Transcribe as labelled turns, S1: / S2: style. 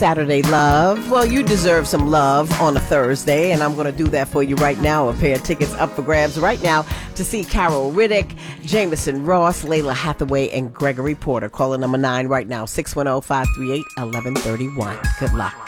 S1: Saturday love. Well, you deserve some love on a Thursday, and I'm going to do that for you right now. A pair of tickets up for grabs right now to see Carol Riddick, Jameson Ross, Layla Hathaway, and Gregory Porter. Caller number 9 right now, 610-538-1131. Good luck.